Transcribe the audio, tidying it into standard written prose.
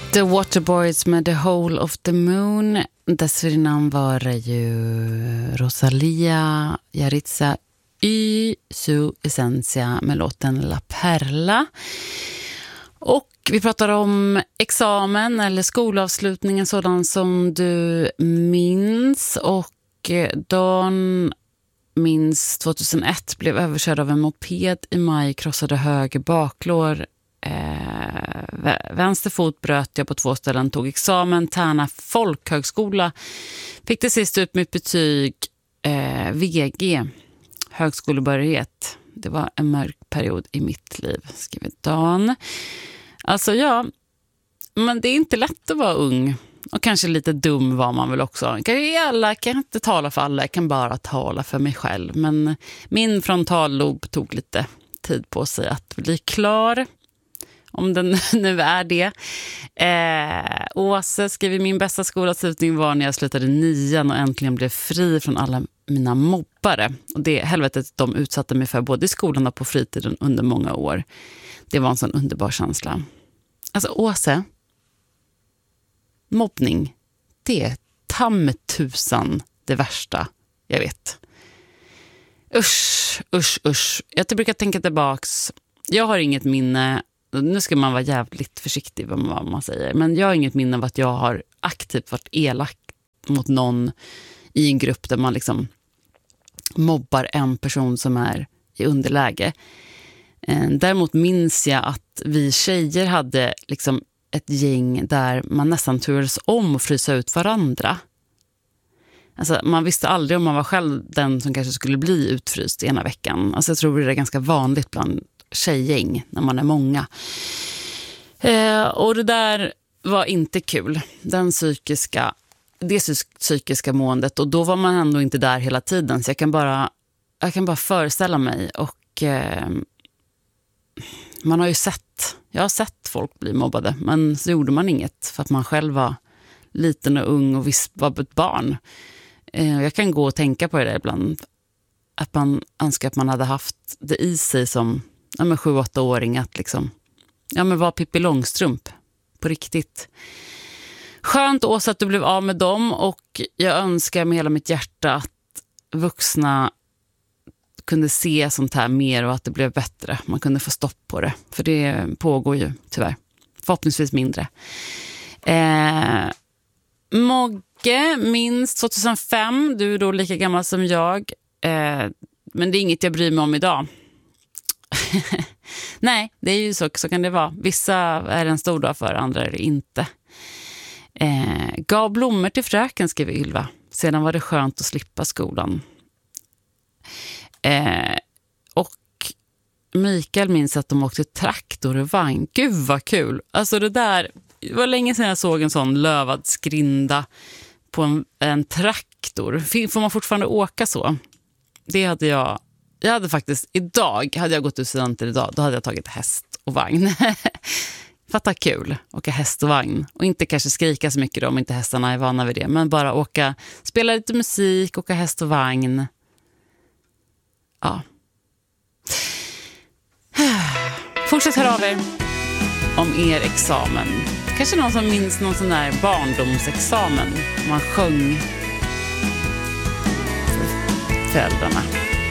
The Waterboys med The Hole of the Moon. Dessförinnan var det ju Rosalia Yaritza y su esencia med låten La Perla. Och vi pratar om examen eller skolavslutningen sådan som du minns. Och Dan minns 2001 blev överkörd av en moped i maj, krossade höger baklår. Vänster fot bröt jag på 2 ställen, tog examen, Tärna folkhögskola. Fick till sist ut mitt betyg VG, högskolebehörighet. Det var en mörk period i mitt liv, skriver Dan. Alltså ja, men det är inte lätt att vara ung. Och kanske lite dum var man väl också. Jag kan inte tala för alla, jag kan bara tala för mig själv. Men min frontallob tog lite tid på sig att bli klar. Om den nu är det. Åse skriver: min bästa skolavslutning var när jag slutade 9:an och äntligen blev fri från alla mina mobbare. Och det helvetet de utsatte mig för både i skolan och på fritiden under många år. Det var en sån underbar känsla. Alltså Åse, mobbning, det är tammetusan det värsta jag vet. Usch. Jag brukar tänka tillbaks. Jag har inget minne. Nu ska man vara jävligt försiktig vad man säger. Men jag har inget minne av att jag har aktivt varit elak mot någon i en grupp där man liksom mobbar en person som är i underläge. Däremot minns jag att vi tjejer hade liksom ett gäng där man nästan turades om och frysa ut varandra. Alltså man visste aldrig om man var själv den som kanske skulle bli utfryst ena veckan. Alltså jag tror det är ganska vanligt bland tjejgäng när man är många. Och det där var inte kul. Det psykiska måendet. Och då var man ändå inte där hela tiden. Så jag kan bara föreställa mig. Och man har ju jag har sett folk bli mobbade. Men så gjorde man inget för att man själv var liten och ung och visst var ett barn. Jag kan gå och tänka på det där ibland. Att man önskar att man hade haft det i sig som 7-8-åring att liksom, var Pippi Långstrump på riktigt. Skönt Åsa att du blev av med dem, och jag önskar med hela mitt hjärta att vuxna kunde se sånt här mer och att det blev bättre. Man kunde få stopp på det, för det pågår ju tyvärr. Förhoppningsvis mindre. Mogge minst 2005, du är då lika gammal som jag. Men det är inget jag bryr mig om idag. Nej, det är ju så kan det vara. Vissa är en stor dag för, andra är det inte. Gav blommor till fröken, skriver Ylva. Sedan var det skönt att slippa skolan. Och Mikael minns att de åkte traktor och vagn. Gud vad kul. Alltså det var länge sedan jag såg en sån lövad skrinda på en traktor. Får man fortfarande åka så? Det hade jag hade faktiskt hade jag gått ut studenter idag, då hade jag tagit häst och vagn. Fatta kul, åka häst och vagn. Och inte kanske skrika så mycket då, om inte hästarna är vana vid det. Men bara spela lite musik, åka häst och vagn. Ja. Fortsätt höra av er om er examen. Kanske någon som minns någon sån där barndomsexamen. Man sjöng för föräldrarna.